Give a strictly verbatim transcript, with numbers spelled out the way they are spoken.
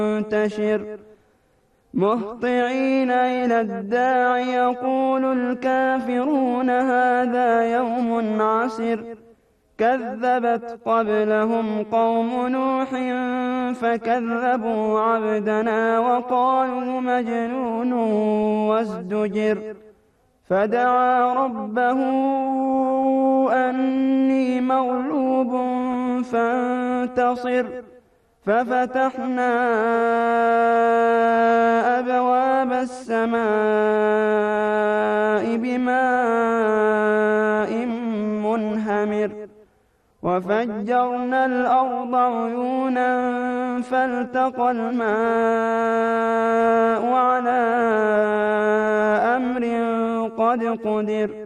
منتشر مهطعين إلى الداع يقول الكافرون هذا يوم عسر كذبت قبلهم قوم نوح فكذبوا عبدنا وقالوا مجنون وازدجر فدعا ربه أني مغلوب فانتصر ففتحنا أبواب السماء بماء منهمر وفجرنا الأرض عيونا فالتقى الماء على أمر قد قدر